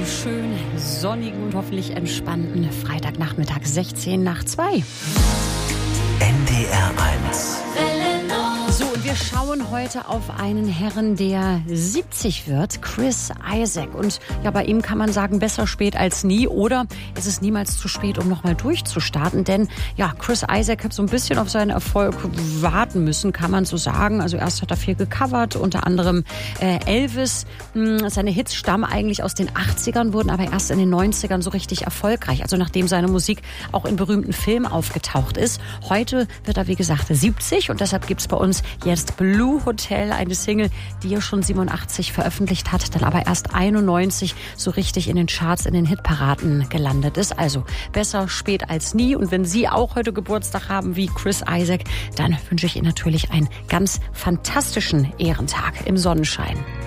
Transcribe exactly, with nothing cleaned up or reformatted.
schönen, sonnigen und hoffentlich entspannten Freitagnachmittag, sechzehn nach zwei. N D R eins. So, und wir schauen heute auf einen Herren, der siebzig wird, Chris Isaak. Und ja, bei ihm kann man sagen, besser spät als nie. Oder ist es niemals zu spät, um nochmal durchzustarten? Denn ja, Chris Isaak hat so ein bisschen auf seinen Erfolg warten müssen, kann man so sagen. Also erst hat er viel gecovert, unter anderem äh, Elvis. Seine Hits stammen eigentlich aus den achtzigern, wurden aber erst in den neunzigern so richtig erfolgreich. Also nachdem seine Musik auch in berühmten Filmen aufgetaucht ist. Heute wird er, wie gesagt, siebzig und deshalb gibt's bei uns jetzt Blue Hotel, eine Single, die er schon siebenundachtzig veröffentlicht hat, dann aber erst einundneunzig so richtig in den Charts, in den Hitparaden gelandet ist. Also besser spät als nie. Und wenn Sie auch heute Geburtstag haben wie Chris Isaak, dann wünsche ich Ihnen natürlich einen ganz fantastischen Ehrentag im Sonnenschein.